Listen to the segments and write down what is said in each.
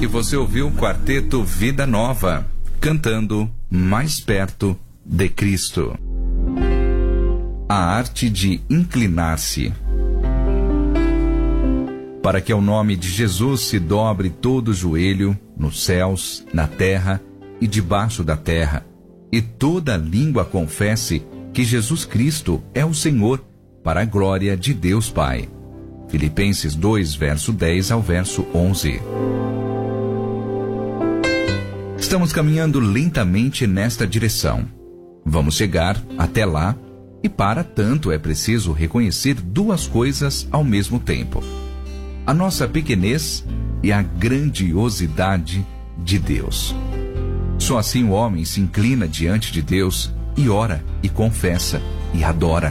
você ouviu o quarteto Vida Nova, cantando Mais Perto de Cristo. A arte de inclinar-se. Para que ao nome de Jesus se dobre todo o joelho, nos céus, na terra e debaixo da terra, e toda língua confesse que Jesus Cristo é o Senhor, para a glória de Deus Pai. Filipenses 2, verso 10 ao verso 11. Estamos caminhando lentamente nesta direção. Vamos chegar até lá, e para tanto é preciso reconhecer duas coisas ao mesmo tempo: a nossa pequenez e a grandiosidade de Deus. Só assim o homem se inclina diante de Deus e ora, e confessa, e adora.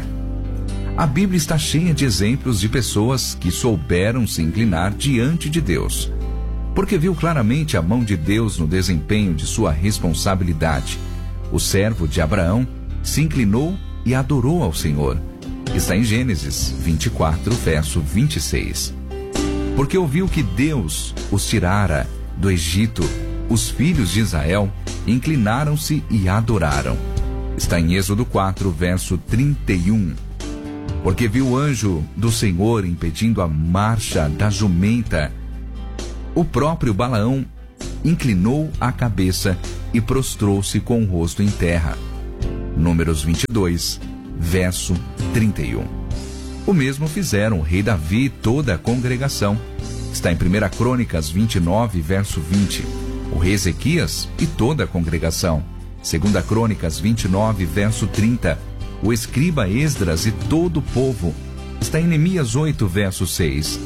A Bíblia está cheia de exemplos de pessoas que souberam se inclinar diante de Deus, porque viu claramente a mão de Deus no desempenho de sua responsabilidade. O servo de Abraão se inclinou e adorou ao Senhor. Está em Gênesis 24, verso 26. Porque ouviu que Deus os tirara do Egito, os filhos de Israel inclinaram-se e adoraram. Está em Êxodo 4, verso 31. Porque viu o anjo do Senhor impedindo a marcha da jumenta. O próprio Balaão inclinou a cabeça e prostrou-se com o rosto em terra. Números 22, verso 31. O mesmo fizeram o rei Davi e toda a congregação. Está em 1 Crônicas 29, verso 20. O rei Ezequias e toda a congregação. 2 Crônicas 29, verso 30. O escriba Esdras e todo o povo. Está em Neemias 8, verso 6.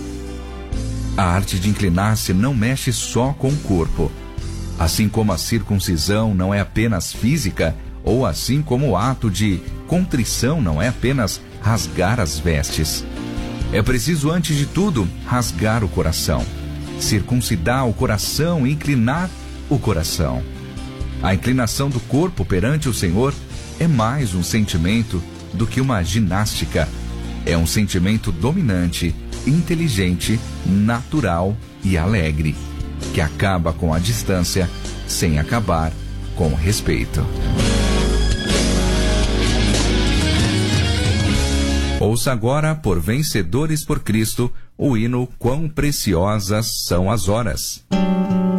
A arte de inclinar-se não mexe só com o corpo. Assim como a circuncisão não é apenas física, ou assim como o ato de contrição não é apenas rasgar as vestes. É preciso, antes de tudo, rasgar o coração, circuncidar o coração e inclinar o coração. A inclinação do corpo perante o Senhor é mais um sentimento do que uma ginástica. É um sentimento dominante, inteligente, natural e alegre, que acaba com a distância sem acabar com o respeito. Ouça agora, por Vencedores por Cristo, o hino Quão Preciosas São as Horas.